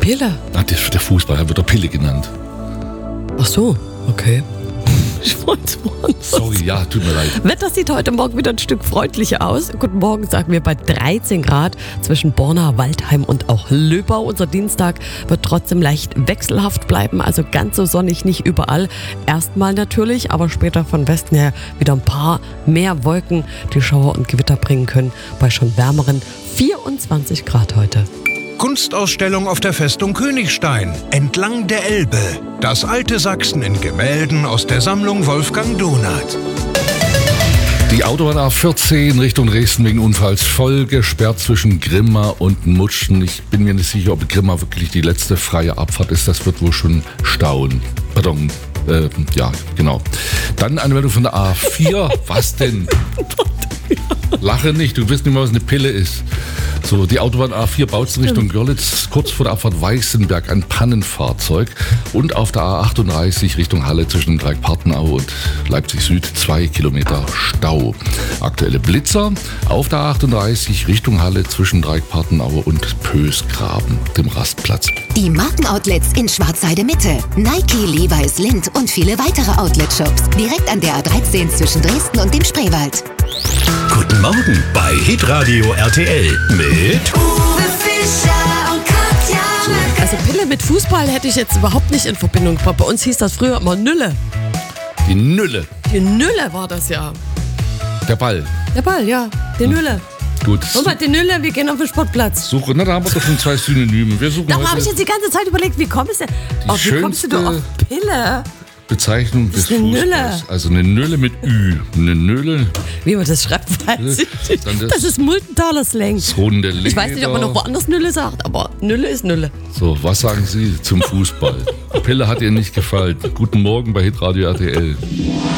Pille? Der Fußball wird der Pille genannt. Ach so, okay. Ich wollte woanders. Sorry, ja, tut mir leid. Wetter sieht heute Morgen wieder ein Stück freundlicher aus. Guten Morgen, sagen wir bei 13 Grad zwischen Borna, Waldheim und auch Löbau. Unser Dienstag wird trotzdem leicht wechselhaft bleiben, also ganz so sonnig nicht überall. Erstmal natürlich, aber später von Westen her wieder ein paar mehr Wolken, die Schauer und Gewitter bringen können, bei schon wärmeren 24 Grad heute. Kunstausstellung auf der Festung Königstein, entlang der Elbe. Das alte Sachsen in Gemälden aus der Sammlung Wolfgang Donath. Die Autobahn A14 Richtung Dresden wegen Unfalls voll gesperrt zwischen Grimma und Mutschen. Ich bin mir nicht sicher, ob Grimma wirklich die letzte freie Abfahrt ist. Das wird wohl schon stauen. Pardon. Ja, genau. Dann eine Meldung von der A4. Was denn? Lache nicht, du weißt nicht mal, was eine Pille ist. So, die Autobahn A4 Bautzen Richtung Görlitz, kurz vor der Abfahrt Weißenberg, ein Pannenfahrzeug. Und auf der A38 Richtung Halle zwischen Dreieck-Partenau und Leipzig Süd 2 Kilometer Stau. Aktuelle Blitzer auf der A38 Richtung Halle zwischen Dreieck-Partenau und Pösgraben, dem Rastplatz. Die Markenoutlets in Schwarzheide Mitte, Nike, Levi's, Lindt und viele weitere Outlet-Shops. Direkt an der A13 zwischen Dresden und dem Spreewald. Guten Morgen bei Hitradio RTL mit Uwe Fischer und Katja. Also Pille mit Fußball hätte ich jetzt überhaupt nicht in Verbindung gebracht. Bei uns hieß das früher immer Nülle. Die Nülle. Die Nülle war das ja. Der Ball. Der Ball, ja. Die Nülle. Gut. Nochmal, die Nülle, wir gehen auf den Sportplatz. Suche, na, da haben wir doch schon 2 Synonyme. Wir suchen Darum habe heute ich jetzt die ganze Zeit überlegt, wie kommst du denn? Wie kommst du auf Pille? Bezeichnung des Das ist eine Fußballs. Nülle. Also eine Nülle mit Ü. Eine Nülle. Wie man das schreibt, weiß ich nicht. Dann Das ist Multenthaler Slang. So eine Leder. Ich weiß nicht, ob man noch woanders Nülle sagt, aber Nülle ist Nülle. So, was sagen Sie zum Fußball? Pille hat Ihnen nicht gefallen. Guten Morgen bei Hitradio RTL.